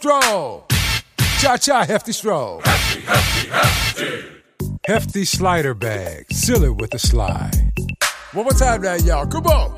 Stroll. Cha-cha, hefty stroll. Hefty, hefty, hefty. Hefty slider bag. Seal it with a slide. One more time now, y'all. Come on.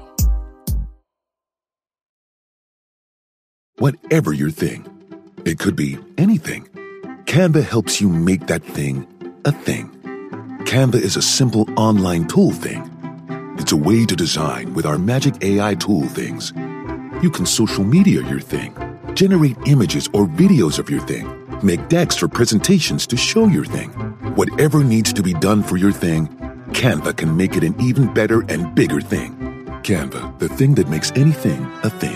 Whatever your thing, it could be anything. Canva helps you make that thing a thing. Canva is a simple online tool thing. It's a way to design with our magic AI tool things. You can social media your thing, generate images or videos of your thing, make decks for presentations to show your thing. Whatever needs to be done for your thing, Canva can make it an even better and bigger thing. Canva, the thing that makes anything a thing.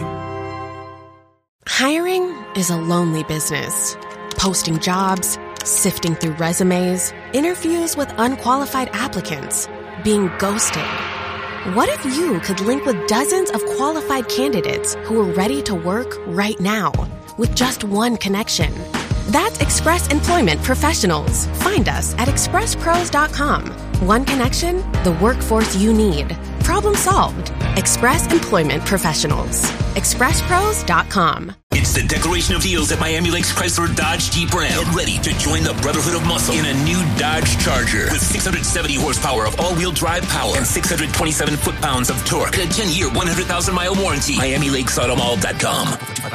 Hiring is a lonely business. Posting jobs, sifting through resumes, interviews with unqualified applicants, being ghosted. What if you could link with dozens of qualified candidates who are ready to work right now with just one connection? That's Express Employment Professionals. Find us at expresspros.com. One connection, the workforce you need. Problem solved. Express Employment Professionals. expresspros.com. It's the Declaration of Deals at Miami Lakes Chrysler Dodge Jeep Ram. Get ready to join the Brotherhood of Muscle in a new Dodge Charger with 670 horsepower of all-wheel drive power and 627 foot-pounds of torque. And a 10-year, 100,000-mile warranty. MiamiLakesAutomall.com.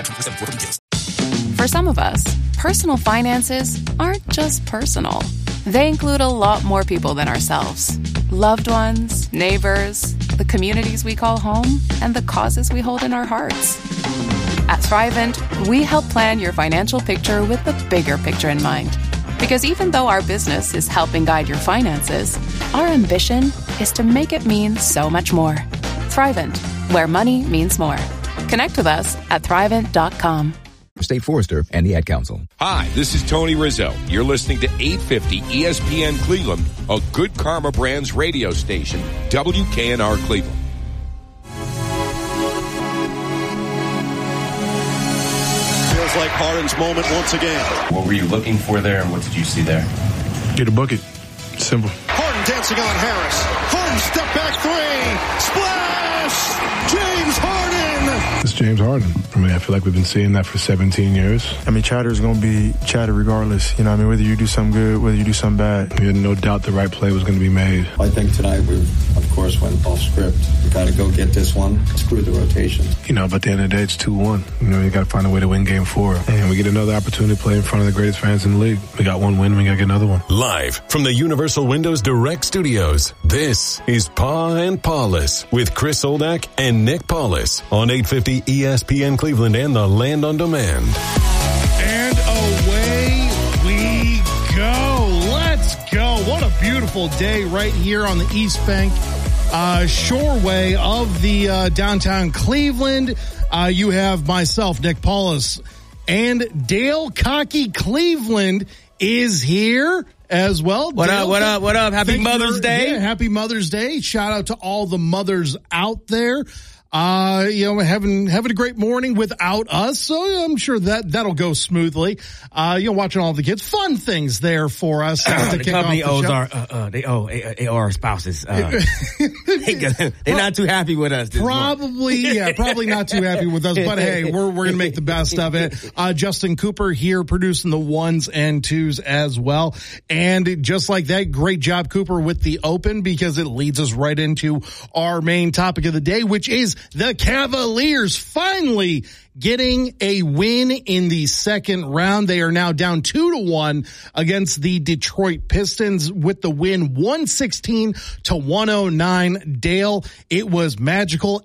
For some of us, personal finances aren't just personal. They include a lot more people than ourselves. Loved ones, neighbors, the communities we call home, and the causes we hold in our hearts. At Thrivent, we help plan your financial picture with the bigger picture in mind. Because even though our business is helping guide your finances, our ambition is to make it mean so much more. Thrivent, where money means more. Connect with us at Thrivent.com. State Forester and the Ad Council. Hi, this is Tony Rizzo. You're listening to 850 ESPN Cleveland, a Good Karma Brands radio station, WKNR Cleveland. Feels like Harden's moment once again. What were you looking for there, and what did you see there? Get a bucket. Simple. Harden dancing on Harris. Harden step back three. Splash! James Harden! It's James Harden. I mean, I feel like we've been seeing that for 17 years. I mean, chatter is going to be chatter regardless. You know, I mean, whether you do something good, whether you do something bad. We had no doubt the right play was going to be made. I think tonight we, of course, went off script. We got to go get this one. Screw the rotation. You know, but at the end of the day, it's 2-1. You know, you got to find a way to win game 4. And we get another opportunity to play in front of the greatest fans in the league. We got one win, we got to get another one. Live from the Universal Windows Direct Studios, this is Pa and Paulus with Chris Oldak and Nick Paulus on 850 ESPN Cleveland and the Land on Demand. And away we go. Let's go. What a beautiful day right here on the East Bank Shoreway of the downtown Cleveland. You have myself, Nick Paulus, and Dale Cocky Cleveland is here as well. What Dale, up? Happy Mother's Day. Yeah, happy Mother's Day. Shout out to all the mothers out there. You know, having a great morning without us, so I'm sure that'll go smoothly. You know, watching all the kids, fun things there for us. The company owes they owe our spouses. They're not too happy with us. Probably not too happy with us. But hey, we're gonna make the best of it. Justin Cooper here producing the 1s and 2s as well, and just like that, great job, Cooper, with the open, because it leads us right into our main topic of the day, which is the Cavaliers finally getting a win in the second round. They are now down 2-1 against the Detroit Pistons with the win 116-109. Dale, it was magical.